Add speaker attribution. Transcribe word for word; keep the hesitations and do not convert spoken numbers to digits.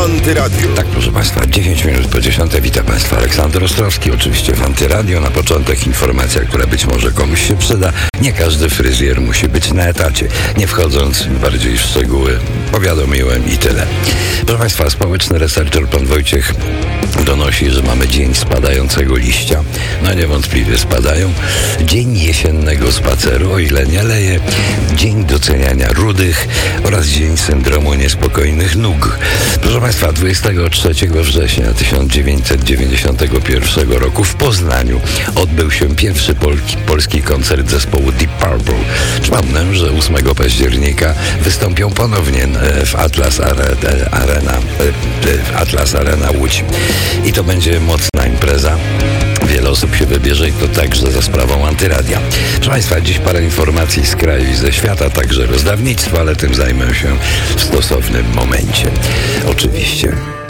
Speaker 1: Antyradiu.
Speaker 2: Tak, proszę Państwa, dziesięć minut po dziesiątej. Witam Państwa, Aleksander Ostrowski, oczywiście w Antyradio. Na początek informacja, która być może komuś się przyda. Nie każdy fryzjer musi być na etacie. Nie wchodząc bardziej w szczegóły, powiadomiłem i tyle. Proszę Państwa, społeczny researcher pan Wojciech donosi, że mamy dzień spadającego liścia. No niewątpliwie spadają. Dzień jesiennego spaceru, o ile nie leje. Dzień doceniania rudych oraz dzień syndromu niespokojnych nóg. Proszę Państwa, dwudziestego trzeciego września tysiąc dziewięćset dziewięćdziesiątego pierwszego roku w Poznaniu odbył się pierwszy polki, polski koncert zespołu Deep Purple. Przypomnę, że ósmego października wystąpią ponownie w Atlas Arena, w Atlas Arena Łódź. I to będzie mocna impreza. Wiele osób się wybierze i to także za sprawą Antyradia. Proszę Państwa, dziś parę informacji z kraju i ze świata, także rozdawnictwo, ale tym zajmę się w stosownym momencie. Oczywiście.